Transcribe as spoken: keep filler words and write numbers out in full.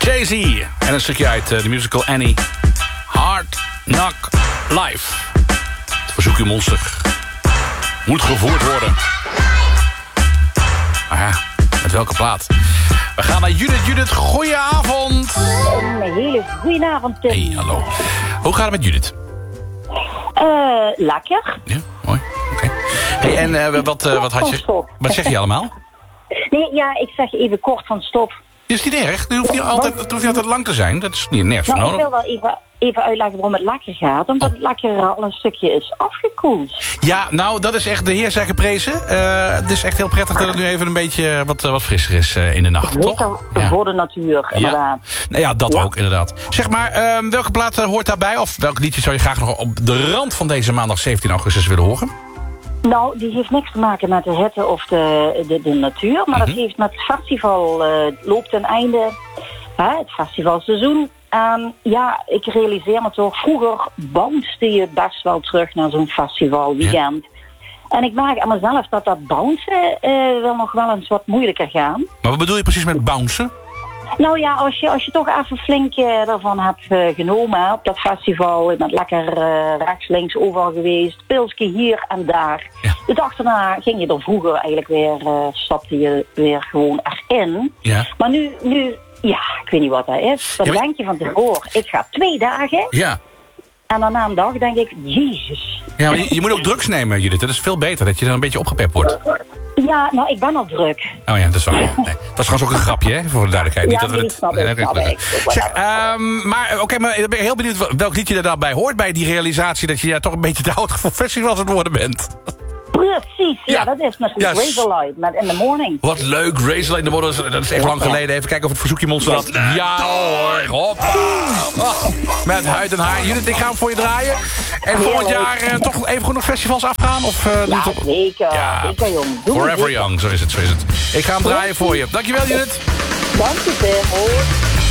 Jay-Z en een stukje uit uh, de musical Annie. Hard Knock Life. Het verzoekje monster moet gevoerd worden. Maar ja, met welke plaat? We gaan naar Judith. Judith, goedenavond. Een hele goedenavond, Tim. Hey, hallo. Hoe gaat het met Judith? Uh, lekker. Ja, mooi. Oké. Okay. Hey, en uh, wat, uh, wat had je? Wat zeg je allemaal? Nee, ja, ik zeg even kort van stop. Is niet erg. Het hoeft niet altijd, het hoeft niet altijd lang te zijn. Dat is niet nergens voor nou, nodig. Ik wil wel even, even uitleggen waarom het lekker gaat. Omdat het lekker al een stukje is afgekoeld. Ja, nou, dat is echt de heer zij geprezen. Uh, het is echt heel prettig dat het nu even een beetje wat, uh, wat frisser is uh, in de nacht, Zeker toch? Ja. Voor de natuur, inderdaad. Ja. Nou ja, dat ja. ook, inderdaad. Zeg maar, uh, welke plaat uh, hoort daarbij? Of welk liedje zou je graag nog op de rand van deze maandag zeventien augustus willen horen? Nou, die heeft niks te maken met de hitte of de, de, de natuur. Maar mm-hmm. dat heeft met het festival, uh, loopt ten einde, hè, het festivalseizoen. En ja, ik realiseer me toch, vroeger bounced je best wel terug naar zo'n festivalweekend. Ja. En ik merk aan mezelf dat dat bouncen uh, wel nog wel eens wat moeilijker gaan. Maar wat bedoel je precies met bouncen? Nou ja, als je, als je toch even flink uh, ervan hebt uh, genomen hè, op dat festival. Je bent lekker uh, rechts, links, overal geweest. Pilsje hier en daar. Ja. De dag daarna ging je er vroeger eigenlijk weer, uh, stapte je weer gewoon erin. Ja. Maar nu, nu, ja, ik weet niet wat dat is. Dan ja, maar... denk je van tevoren, ik ga twee dagen. Ja. En dan na een dag denk ik, jezus. Ja, maar je, je moet ook drugs nemen, Judith. Dat is veel beter, dat je dan een beetje opgepept wordt. Ja, nou, ik ben al druk. Oh ja, dat is wel. Nee, dat is trouwens ook een grapje, hè, voor de duidelijkheid. Ja, niet dat we nee, het... snap ik, snap ik. Zeg, um, maar oké, okay, maar ik ben heel benieuwd welk liedje er daarbij hoort bij die realisatie dat je ja, toch een beetje te oud voor festivals aan het worden bent. Precies, ja, ja dat is natuurlijk yes. Razorlight met In the Morning. Wat leuk, Razorlight in the Morning, dat is echt lang geleden. Even kijken of het verzoekje monster dat... Ja hoor, hoppa. Oh, met huid en haar. Judith, ik ga hem voor je draaien. En volgend jaar uh, toch even goed nog festivals afgaan? Of, uh, ja, toch... zeker. Ja, zeker, jong. Doe Forever Young, zo is het, zo is het. Ik ga hem draaien voor je. Dankjewel, Judith. Dank je, Tim.